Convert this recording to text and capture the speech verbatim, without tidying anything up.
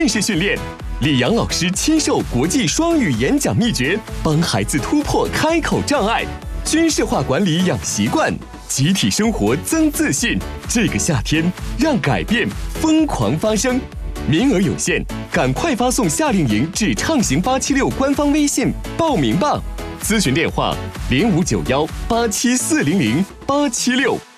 正式训练。李阳老师亲授国际双语演讲秘诀，帮孩子突破开口障碍，军事化管理养习惯，集体生活增自信。这个夏天，让改变疯狂发生。名额有限，赶快发送夏令营至畅行八七六官方微信报名吧。咨询电话：零五九幺八七四零零八七六。